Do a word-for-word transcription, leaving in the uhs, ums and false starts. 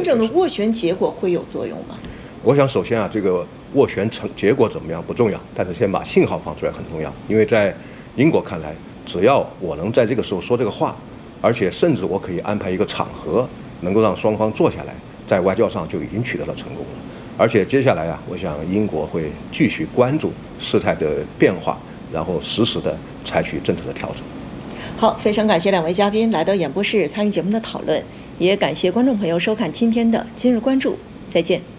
正的斡旋结果会有作用吗？ 我想，首先啊，这个斡旋成结果怎么样不重要，但是先把信号放出来很重要。因为在英国看来，只要我能在这个时候说这个话，而且甚至我可以安排一个场合，能够让双方坐下来，在外交上就已经取得了成功了。而且接下来啊，我想英国会继续关注事态的变化，然后实时的采取政策的调整。 好，非常感谢两位嘉宾来到演播室参与节目的讨论，也感谢观众朋友收看今天的今日关注，再见。